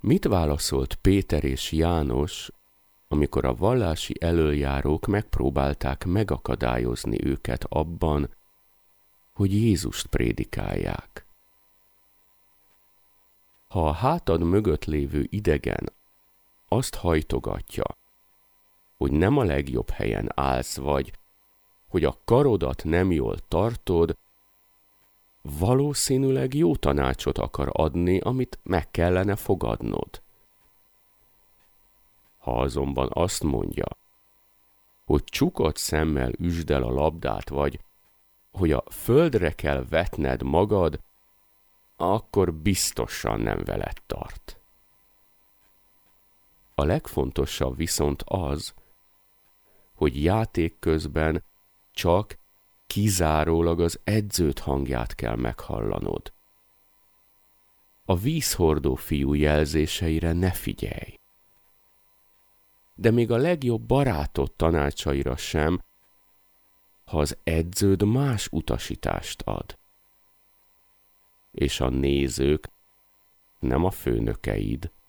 Mit válaszolt Péter és János, amikor a vallási elöljárók megpróbálták megakadályozni őket abban, hogy Jézust prédikálják? Ha a hátad mögött lévő idegen azt hajtogatja, hogy nem a legjobb helyen állsz, vagy hogy a karodat nem jól tartod, valószínűleg jó tanácsot akar adni, amit meg kellene fogadnod. Ha azonban azt mondja, hogy csukott szemmel üsd el a labdát, vagy hogy a földre kell vetned magad, akkor biztosan nem veled tart. A legfontosabb viszont az, hogy játék közben csak kizárólag az edzőt hangját kell meghallanod. A vízhordó fiú jelzéseire ne figyelj. De még a legjobb barátod tanácsaira sem, ha az edződ más utasítást ad. És a nézők nem a főnökeid,